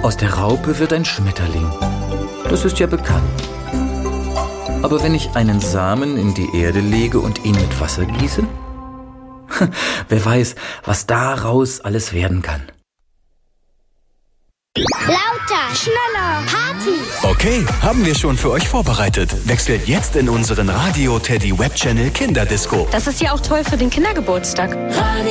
Aus der Raupe wird ein Schmetterling. Das ist ja bekannt. Aber wenn ich einen Samen in die Erde lege und ihn mit Wasser gieße? Wer weiß, was daraus alles werden kann. Lauter, schneller, Party! Okay, haben wir schon für euch vorbereitet. Wechselt jetzt in unseren Radio Teddy Webchannel Kinderdisco. Das ist ja auch toll für den Kindergeburtstag. Radio